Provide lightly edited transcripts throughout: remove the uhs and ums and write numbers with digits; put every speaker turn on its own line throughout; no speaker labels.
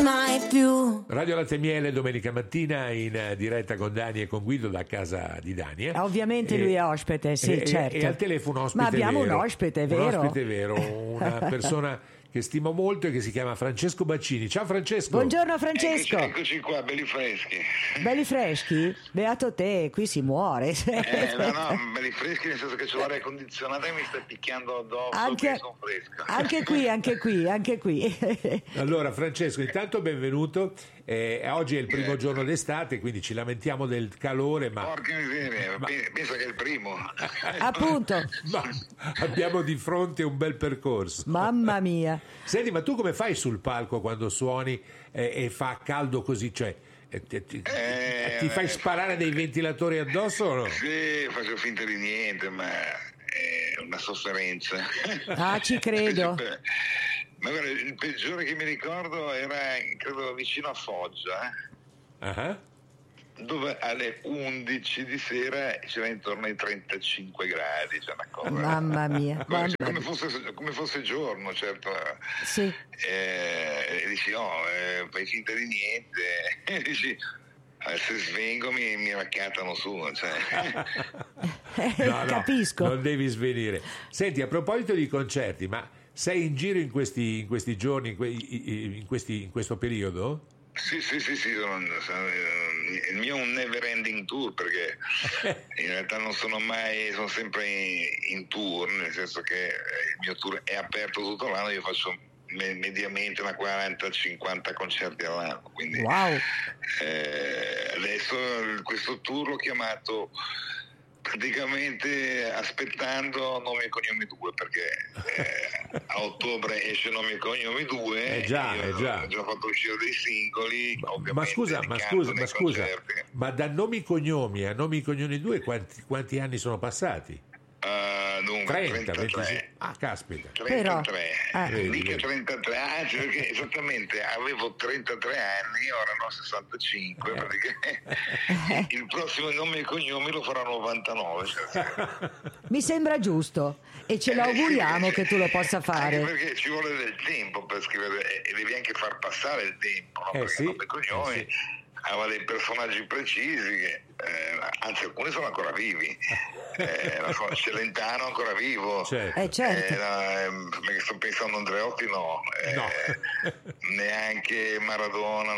mai più.
Radio Latte e Miele domenica mattina in diretta con Dani e con Guido da casa di Dani.
Ovviamente lui è ospite, sì, certo.
E al telefono ospite
Ma abbiamo
vero,
un ospite, vero?
Un ospite vero, una persona che stimo molto e che si chiama Francesco Baccini. Ciao Francesco.
Buongiorno Francesco.
Eccoci qua, belli freschi.
Belli freschi? Beato te, qui si muore.
No, belli freschi nel senso che c'ho l'aria condizionata e mi sta picchiando addosso che sono fresco.
Anche qui.
Allora Francesco, intanto benvenuto. Oggi è il primo giorno d'estate, quindi ci lamentiamo del calore, ma...
Porca miseria, pensa che è il primo.
Appunto.
Ma abbiamo di fronte un bel percorso.
Mamma mia.
Senti, ma tu come fai sul palco quando suoni e fa caldo così? Cioè, ti fai sparare dei ventilatori addosso o no?
Sì, faccio finta di niente, ma è una sofferenza.
Ah, ci credo.
Ma guarda, il peggiore che mi ricordo era, credo, vicino a Foggia, dove alle 11 di sera c'era intorno ai 35 gradi, cioè una cosa.
Mamma mia.
Come fosse giorno, certo.
Sì.
E dici, fai finta di niente. E dici, se svengo mi raccattano su, cioè.
No,
Capisco.
Non devi svenire. Senti, a proposito di concerti, ma sei in giro in questi giorni, in questo periodo?
Sì, il mio è un never ending tour, perché in realtà non sono mai, sono sempre in tour, nel senso che il mio tour è aperto tutto l'anno, io faccio mediamente una 40-50 concerti all'anno, quindi
wow.
Adesso questo tour l'ho chiamato praticamente aspettando Nomi e Cognomi 2, perché a ottobre esce Nomi e Cognomi 2.
Già.
Ho già fatto uscire dei singoli,
Ma scusa, ma da Nomi e Cognomi a Nomi e Cognomi 2 quanti anni sono passati?
Dunque,
30,
33.
25. Ah, caspita.
33. Mica 33, anzi, perché esattamente avevo 33 anni, ora ne ho 65, perché il prossimo Nome e Cognomi lo farò 99.
Mi sembra giusto e ce l'auguriamo che tu lo possa fare.
Anche perché ci vuole del tempo per scrivere e devi anche far passare il tempo, no? Perché Nome e Cognomi aveva dei personaggi precisi che, anzi, alcuni sono ancora vivi. Celentano ancora vivo,
certo.
Perché sto pensando a Andreotti, no. Neanche Maradona,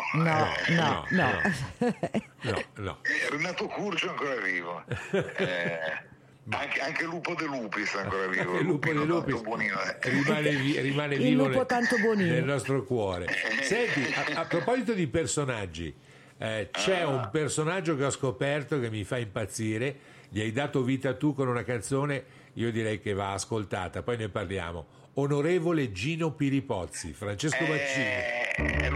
no. Renato Curcio ancora vivo. Anche Lupo De Lupis è ancora vivo.
Lupo De Lupis rimane vivo
lupo tanto buonino
nel nostro cuore. Senti, a proposito di personaggi, c'è un personaggio che ho scoperto che mi fa impazzire. Gli hai dato vita tu con una canzone, io direi che va ascoltata, poi ne parliamo. Onorevole Gino Piripozzi, Francesco Baccini.